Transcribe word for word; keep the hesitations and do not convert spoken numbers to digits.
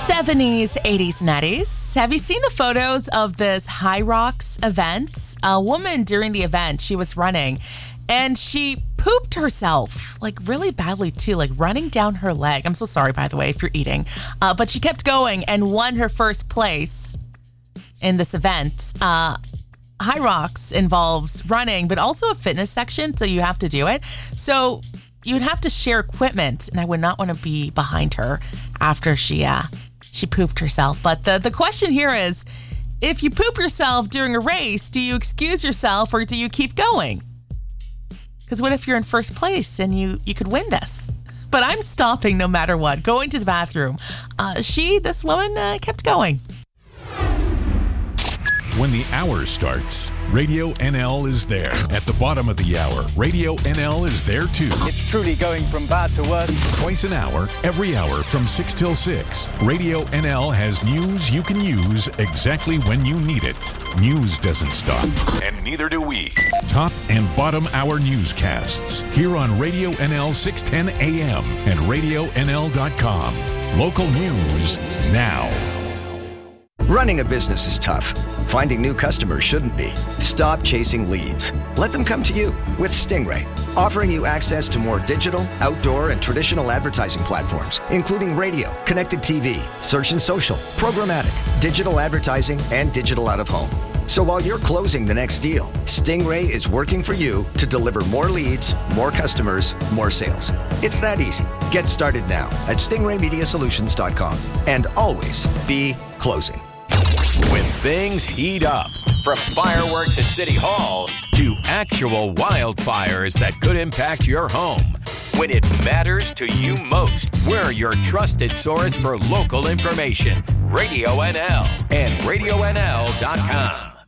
seventies, eighties, nineties. Have you seen the photos of this High Rocks event? A woman during the event, she was running and she pooped herself, like really badly too, like running down her leg. I'm so sorry, by the way, if you're eating. Uh, but she kept going and won her first place in this event. Uh, High Rocks involves running, but also a fitness section, so you have to do it. So you would have to share equipment, and I would not want to be behind her after she uh, she pooped herself. But the, the question here is, if you poop yourself during a race, do you excuse yourself or do you keep going? Because what if you're in first place and you, you could win this? But I'm stopping no matter what, going to the bathroom. Uh, she, this woman, uh, kept going. When the hour starts, Radio N L is there. At the bottom of the hour, Radio N L is there too. It's truly going from bad to worse. Twice an hour, every hour from six till six. Radio N L has news you can use exactly when you need it. News doesn't stop, and neither do we. Top and bottom hour newscasts here on Radio N L six ten A M and radio N L dot com. Local news now. Running a business is tough. Finding new customers shouldn't be. Stop chasing leads. Let them come to you with Stingray, offering you access to more digital, outdoor, and traditional advertising platforms, including radio, connected T V, search and social, programmatic, digital advertising, and digital out-of-home. So while you're closing the next deal, Stingray is working for you to deliver more leads, more customers, more sales. It's that easy. Get started now at stingray media solutions dot com and always be closing. When things heat up, from fireworks at City Hall to actual wildfires that could impact your home. When it matters to you most, we're your trusted source for local information. Radio N L and radio N L dot com.